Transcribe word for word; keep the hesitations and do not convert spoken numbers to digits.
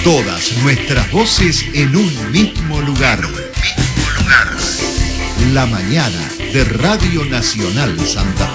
Todas nuestras voces en un mismo lugar. En un mismo lugar. La mañana de Radio Nacional Santa Fe.